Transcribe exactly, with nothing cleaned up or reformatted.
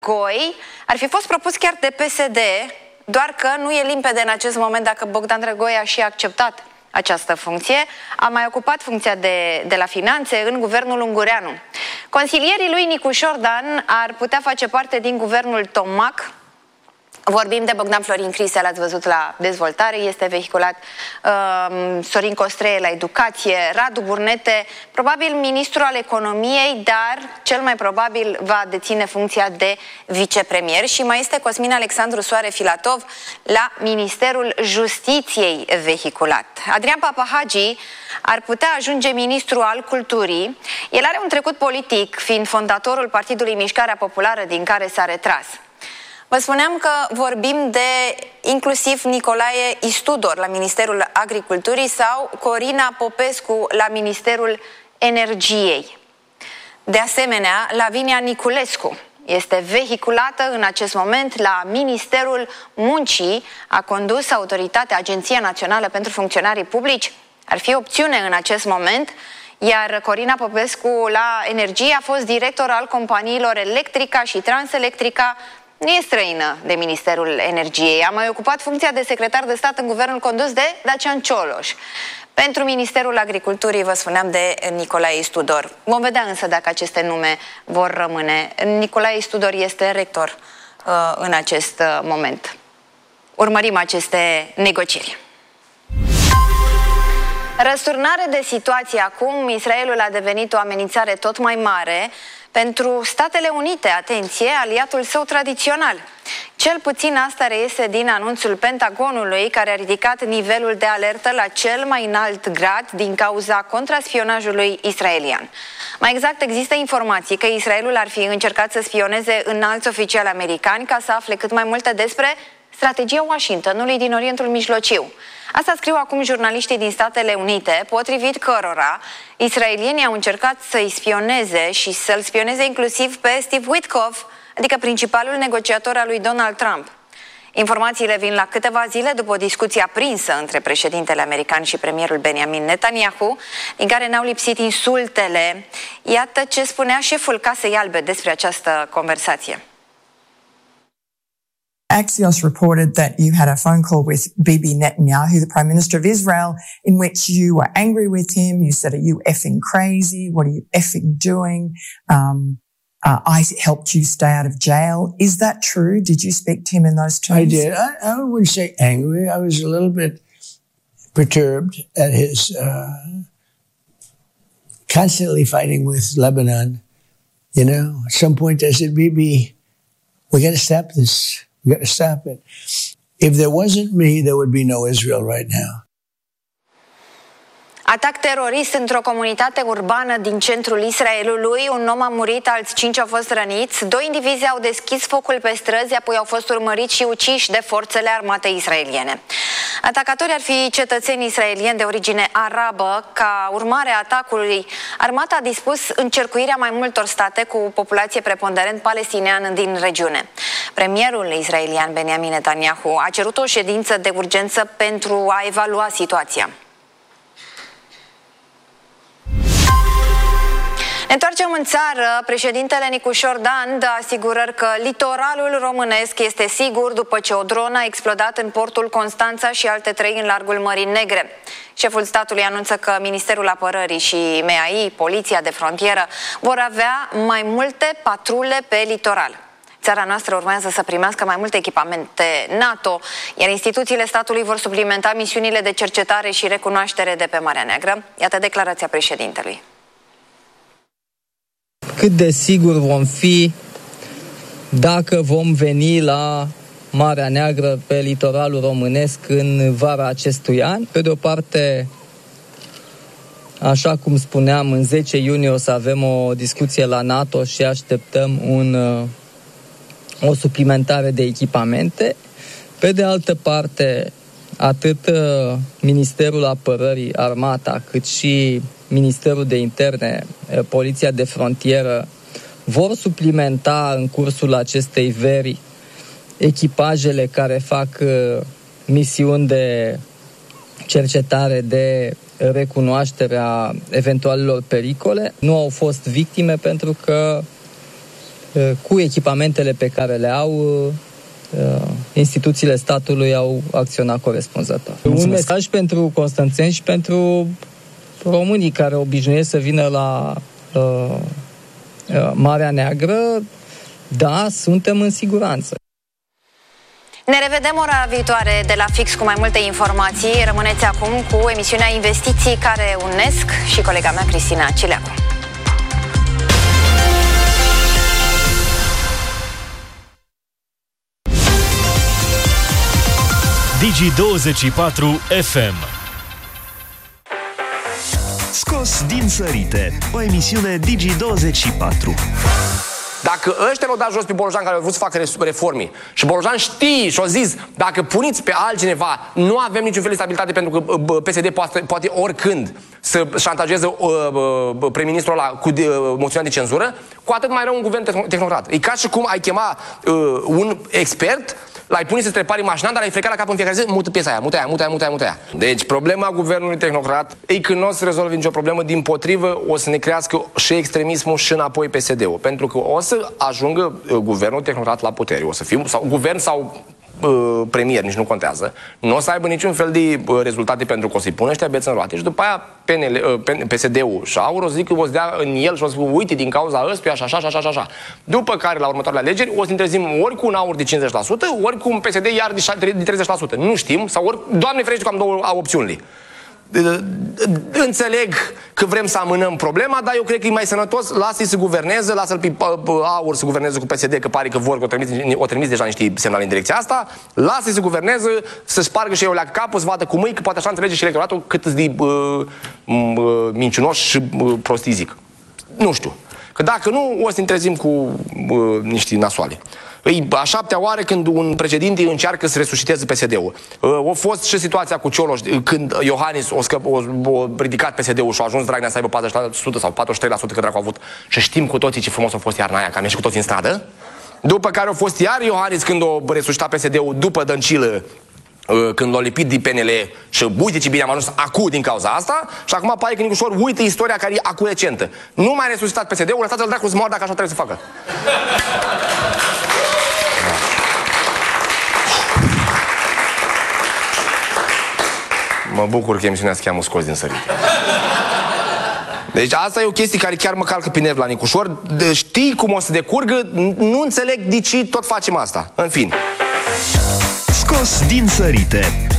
Goi ar fi fost propus chiar de P S D, doar că nu e limpede în acest moment dacă Bogdan Drăgoi a și acceptat această funcție. A mai ocupat funcția de, de la finanțe în guvernul Ungureanu. Consilierii lui Nicușor Dan ar putea face parte din guvernul Tomac. Vorbim de Bogdan Florin Crisea, l-ați văzut la dezvoltare, este vehiculat uh, Sorin Costreie la educație, Radu Burnete, probabil ministru al economiei, dar cel mai probabil va deține funcția de vicepremier, și mai este Cosmin Alexandru Soare Filatov la Ministerul Justiției vehiculat. Adrian Papahagi ar putea ajunge ministru al culturii. El are un trecut politic, fiind fondatorul Partidului Mișcarea Populară, din care s-a retras. Vă spuneam că vorbim de inclusiv Nicolae Istudor la Ministerul Agriculturii sau Corina Popescu la Ministerul Energiei. De asemenea, Lavinia Niculescu este vehiculată în acest moment la Ministerul Muncii, a condus autoritatea Agenția Națională pentru Funcționarii Publici. Ar fi opțiune în acest moment, iar Corina Popescu la Energie a fost director al companiilor Electrica și Transelectrica. Nu e străină de Ministerul Energiei. A mai ocupat funcția de secretar de stat în guvernul condus de Dacian Cioloș. Pentru Ministerul Agriculturii vă spuneam de Nicolae Istudor. Vom vedea însă dacă aceste nume vor rămâne. Nicolae Istudor este rector uh, în acest uh, moment. Urmărim aceste negocieri. Răsturnare de situație acum. Israelul a devenit o amenințare tot mai mare pentru Statele Unite, atenție, aliatul său tradițional. Cel puțin asta reiese din anunțul Pentagonului, care a ridicat nivelul de alertă la cel mai înalt grad din cauza contraspionajului israelian. Mai exact, există informații că Israelul ar fi încercat să spioneze înalți oficiali americani ca să afle cât mai multe despre strategia Washingtonului din Orientul Mijlociu. Asta scriu acum jurnaliștii din Statele Unite, potrivit cărora israelienii au încercat să-i spioneze și să-l spioneze inclusiv pe Steve Witkoff, adică principalul negociator al lui Donald Trump. Informațiile vin la câteva zile după o discuție aprinsă între președintele american și premierul Benjamin Netanyahu, din care n-au lipsit insultele. Iată ce spunea șeful Casei Albe despre această conversație. Axios reported that you had a phone call with Bibi Netanyahu, the Prime Minister of Israel, in which you were angry with him. You said, "Are you effing crazy? What are you effing doing? Um, uh, I helped you stay out of jail." Is that true? Did you speak to him in those terms? I did. I, I wouldn't say angry. I was a little bit perturbed at his uh, constantly fighting with Lebanon. You know, at some point I said, Bibi, we got to stop this. We got to stop it. If there wasn't me, there would be no Israel right now. Atac terorist într-o comunitate urbană din centrul Israelului. Un om a murit, alți cinci au fost răniți. Doi indivizi au deschis focul pe străzi, apoi au fost urmăriți și uciși de forțele armate israeliene. Atacatorii ar fi cetățeni israelieni de origine arabă. Ca urmare a atacului, armata a dispus încercuirea mai multor state cu populație preponderent palestiniană din regiune. Premierul israelian Benjamin Netanyahu a cerut o ședință de urgență pentru a evalua situația. Ne întoarcem în țară. Președintele Nicușor Dan dă asigurări că litoralul românesc este sigur după ce o dronă a explodat în portul Constanța și alte trei în largul Mării Negre. Șeful statului anunță că Ministerul Apărării și M A I, Poliția de Frontieră, vor avea mai multe patrule pe litoral. Țara noastră urmează să primească mai multe echipamente NATO, iar instituțiile statului vor suplimenta misiunile de cercetare și recunoaștere de pe Marea Neagră. Iată declarația președintelui. Cât de sigur vom fi dacă vom veni la Marea Neagră pe litoralul românesc în vara acestui an. Pe de o parte, așa cum spuneam, în zece iunie o să avem o discuție la NATO și așteptăm un, o suplimentare de echipamente. Pe de altă parte, atât Ministerul Apărării, Armata, cât și Ministerul de Interne, Poliția de Frontieră vor suplimenta în cursul acestei veri echipajele care fac misiuni de cercetare, de recunoaștere a eventualelor pericole. Nu au fost victime pentru că cu echipamentele pe care le au, instituțiile statului au acționat corespunzător. Mulțumesc. Un mesaj pentru constanțeni și pentru românii care obișnuiesc să vină la uh, Marea Neagră, da, suntem în siguranță. Ne revedem ora viitoare de la Fix cu mai multe informații. Rămâneți acum cu emisiunea Investiții care unesc și colega mea Cristina Cileacu. Digi douăzeci și patru F M. Scos din sărite, o emisiune Digi douăzeci și patru. Dacă ăștia l-au dat jos pe Bolojan care au vrut să facă reforme și Bolojan știe și-a zis, dacă puniți pe altcineva, nu avem niciun fel de stabilitate pentru că P S D poate, poate oricând să șantajeze uh, uh, prim-ministrul ăla cu de, uh, moțiunea de cenzură, cu atât mai rău un guvern tehnocrat. E ca și cum ai chema uh, un expert, l-ai pune să-ți repari mașina, dar ai frecat la cap în fiecare zi, mută piesa aia, mută aia, mută aia, mută aia, mută aia. Deci problema guvernului tehnocrat e că nu o să rezolve nicio problemă, dimpotrivă o să ne crească și extremismul și înapoi P S D-ul. Pentru că o să ajungă uh, guvernul tehnocrat la putere. O să fim, sau guvern sau uh, premier, nici nu contează. Nu o să aibă niciun fel de uh, rezultate pentru că o să-i pună ăștia beți în roate. Și după aia P N L, uh, P S D-ul și Aur o să zic că o să dea în el și o să spun, uite, din cauza ăstuia, așa, așa, așa, așa. După care, la următoarele alegeri, o să întrezim ori cu un Aur de cincizeci la sută, ori cu un P S D iar de treizeci la sută. Nu știm, sau ori, Doamne ferește că am două opțiunile. Înțeleg că vrem să amânăm problema, dar eu cred că e mai sănătos, lasă-i să guverneze, lasă-l pe Aur să guverneze cu P S D, că pare că vor, că o trimis, o trimis deja niște semnale în direcția asta, lasă-i să guverneze, să spargă și eu la capul, să vadă cum e, că poate așa înțelege și electoratul cât de uh, uh, mincinoși și uh, prostii zic. Nu știu. Că dacă nu, o să ne trezim cu uh, niște nasoale. E a șaptea oară când un președinte încearcă să resusciteze P S D-ul. A fost și situația cu Cioloș, când Iohannis o, scăp, o, o ridicat P S D-ul și a ajuns Dragnea să aibă patruzeci la sută sau patruzeci și trei la sută că dracu a avut. Și știm cu toții ce frumos a fost iarna aia, că am ieșit cu toții în stradă. După care a fost iar Iohannis când o resuscitat P S D-ul după Dăncilă, când l-a lipit din P N L și uite ce bine am ajuns acu din cauza asta și acum pare că Nicușor uite istoria care e acu recentă. Nu mai resuscitat P S D-ul, lăsați-l dracu să moară dacă așa trebuie să facă. Mă bucur că emisiunea se cheamă Scos din sărite. Deci asta e o chestie care chiar mă calcă pe nervi la Nicușor. Știi cum o să decurgă, nu înțeleg de ce tot facem asta. În fine. Scos din sărite,